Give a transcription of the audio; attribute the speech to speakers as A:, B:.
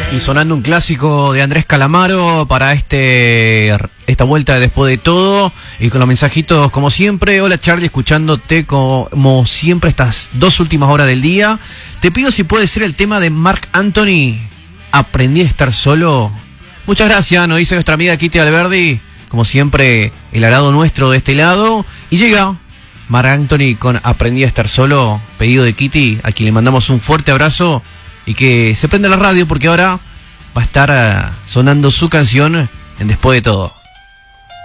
A: Y sonando un clásico de Andrés Calamaro para esta vuelta de Después de Todo, y con los mensajitos como siempre. Hola Charlie, escuchándote como siempre estas 2 últimas horas del día. Te pido si puede ser el tema de Marc Anthony, Aprendí a estar solo. Muchas gracias, nos dice nuestra amiga Kitty Alberdi, como siempre el agrado nuestro de este lado. Y llega Marc Anthony con Aprendí a estar solo, pedido de Kitty, a quien le mandamos un fuerte abrazo. Y que se prenda la radio porque ahora va a estar sonando su canción en Después de Todo.